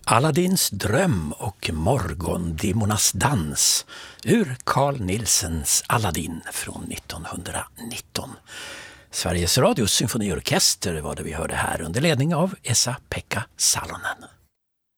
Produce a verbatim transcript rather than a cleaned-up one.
Aladdins dröm och morgondimmornas dans ur Carl Nielsens Aladdin från nittonhundranitton. Sveriges Radios symfoniorkester var det vi hörde här under ledning av Esa-Pekka Salonen.